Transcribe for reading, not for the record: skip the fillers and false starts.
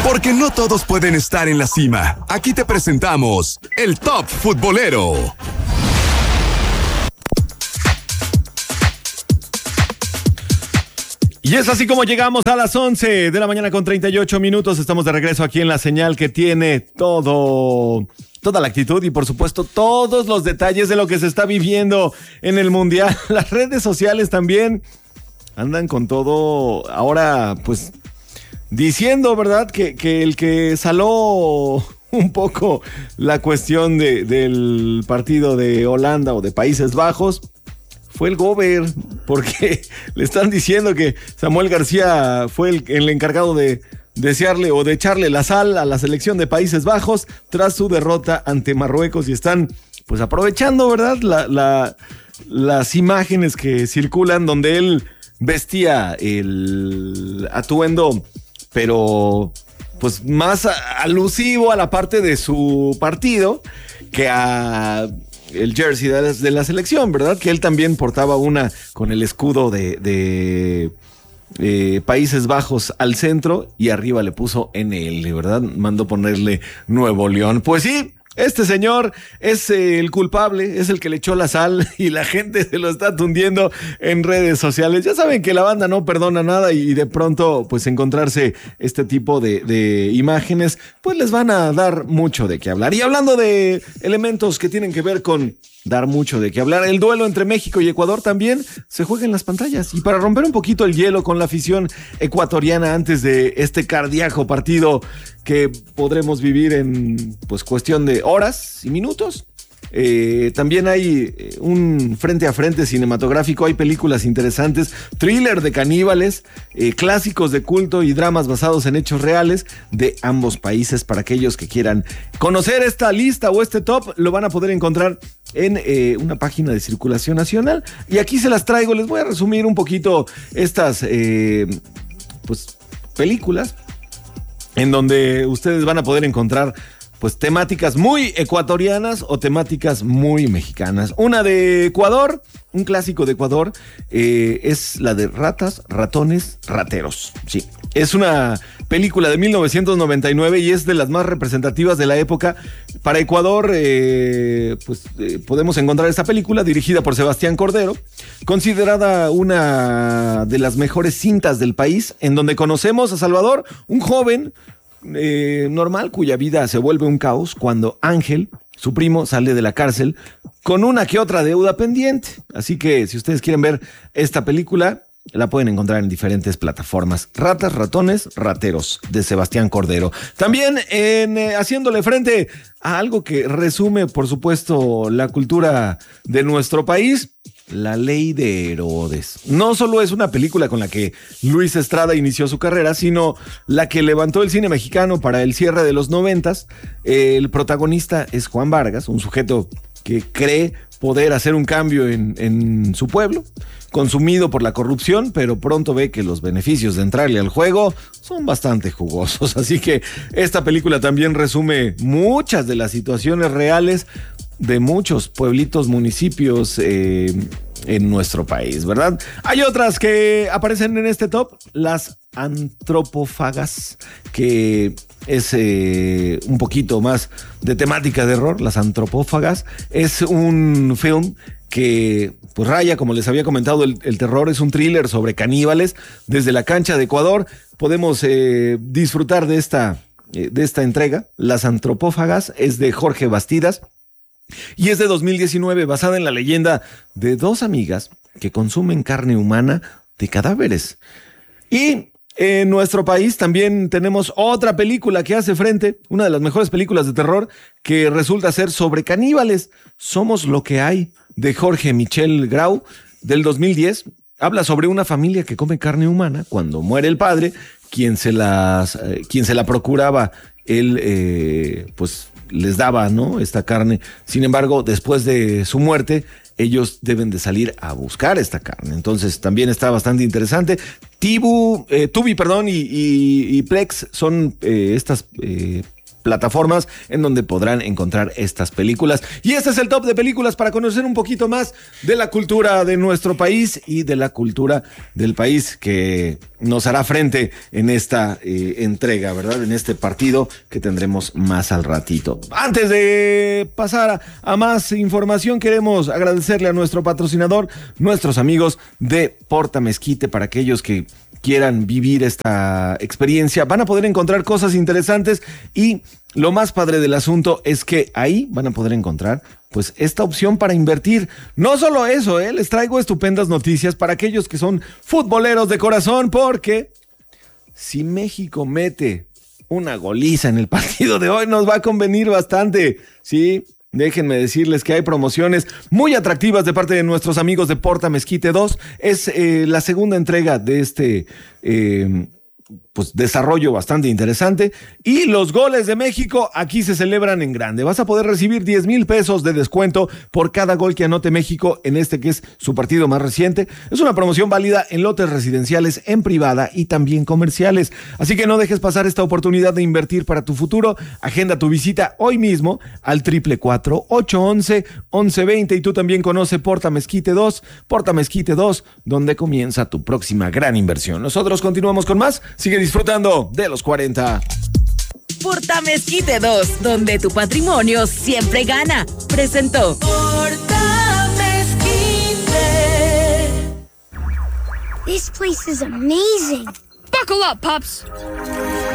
Porque no todos pueden estar en la cima. Aquí te presentamos el Top Futbolero. Y es así como llegamos a las 11 de la mañana con 38 minutos. Estamos de regreso aquí en La Señal, que tiene toda la actitud y por supuesto todos los detalles de lo que se está viviendo en el Mundial. Las redes sociales también andan con todo ahora, pues diciendo, ¿verdad? Que el que saló un poco la cuestión del partido de Holanda o de Países Bajos fue el Gober, porque le están diciendo que Samuel García fue el encargado de desearle o de echarle la sal a la selección de Países Bajos tras su derrota ante Marruecos, y están pues aprovechando, ¿verdad? Las imágenes que circulan donde él vestía el atuendo, pero pues más alusivo a la parte de su partido que a el jersey de la selección, ¿verdad? Que él también portaba una con el escudo de Países Bajos al centro y arriba le puso NL, ¿verdad? Mandó ponerle Nuevo León. Pues sí, este señor es el culpable, es el que le echó la sal y la gente se lo está tundiendo en redes sociales. Ya saben que la banda no perdona nada y de pronto pues encontrarse este tipo de imágenes pues les van a dar mucho de qué hablar. Y hablando de elementos que tienen que ver con dar mucho de qué hablar, el duelo entre México y Ecuador también se juega en las pantallas. Y para romper un poquito el hielo con la afición ecuatoriana antes de este cardíaco partido que podremos vivir en pues cuestión de horas y minutos, también hay un frente a frente cinematográfico, hay películas interesantes, thriller de caníbales, clásicos de culto y dramas basados en hechos reales de ambos países. Para aquellos que quieran conocer esta lista o este top, lo van a poder encontrar en una página de circulación nacional. Y aquí se las traigo, les voy a resumir un poquito estas pues películas en donde ustedes van a poder encontrar pues temáticas muy ecuatorianas o temáticas muy mexicanas. Una de Ecuador, un clásico de Ecuador, es la de Ratas, Ratones, Rateros. Sí, es una película de 1999 y es de las más representativas de la época. Para Ecuador, podemos encontrar esta película dirigida por Sebastián Cordero, considerada una de las mejores cintas del país, en donde conocemos a Salvador, un joven normal cuya vida se vuelve un caos cuando Ángel, su primo, sale de la cárcel con una que otra deuda pendiente. Así que si ustedes quieren ver esta película, la pueden encontrar en diferentes plataformas. Ratas, Ratones, Rateros, de Sebastián Cordero. También haciéndole frente a algo que resume, por supuesto, la cultura de nuestro país, La Ley de Herodes. No solo es una película con la que Luis Estrada inició su carrera, sino la que levantó el cine mexicano para el cierre de los 90s. El protagonista es Juan Vargas, un sujeto que cree poder hacer un cambio en su pueblo, consumido por la corrupción, pero pronto ve que los beneficios de entrarle al juego son bastante jugosos. Así que esta película también resume muchas de las situaciones reales de muchos pueblitos, municipios en nuestro país, ¿verdad? Hay otras que aparecen en este top, Las Antropófagas, que es un poquito más de temática de horror. Las Antropófagas es un film que pues raya, como les había comentado, el terror. Es un thriller sobre caníbales. Desde la cancha de Ecuador podemos disfrutar de esta entrega. Las Antropófagas es de Jorge Bastidas y es de 2019, basada en la leyenda de dos amigas que consumen carne humana de cadáveres. Y en nuestro país también tenemos otra película que hace frente, una de las mejores películas de terror, que resulta ser sobre caníbales. Somos lo que hay, de Jorge Michel Grau, del 2010. Habla sobre una familia que come carne humana cuando muere el padre, quien se la procuraba. Él pues les daba, ¿no?, esta carne. Sin embargo, después de su muerte, ellos deben de salir a buscar esta carne. Entonces también está bastante interesante. Tubi y Plex son estas plataformas en donde podrán encontrar estas películas. Y este es el top de películas para conocer un poquito más de la cultura de nuestro país y de la cultura del país que nos hará frente en esta entrega, ¿verdad? En este partido que tendremos más al ratito. Antes de pasar a más información, queremos agradecerle a nuestro patrocinador, nuestros amigos de Porta Mezquite. Para aquellos que quieran vivir esta experiencia, van a poder encontrar cosas interesantes y lo más padre del asunto es que ahí van a poder encontrar pues esta opción para invertir. No solo eso, les traigo estupendas noticias para aquellos que son futboleros de corazón, porque si México mete una goliza en el partido de hoy, nos va a convenir bastante, ¿sí? Déjenme decirles que hay promociones muy atractivas de parte de nuestros amigos de Porta Mezquite 2. Es la segunda entrega de este pues desarrollo bastante interesante. Y los goles de México aquí se celebran en grande. Vas a poder recibir 10,000 pesos de descuento por cada gol que anote México en este que es su partido más reciente. Es una promoción válida en lotes residenciales, en privada y también comerciales. Así que no dejes pasar esta oportunidad de invertir para tu futuro. Agenda tu visita hoy mismo al 444-811-1120 y tú también conoce Porta Mezquite 2, donde comienza tu próxima gran inversión. Nosotros continuamos con más. Sigue disfrutando de los 40. Porta Mezquite 2, donde tu patrimonio siempre gana. Presentó Porta Mezquite. This place is amazing. Buckle up, pups.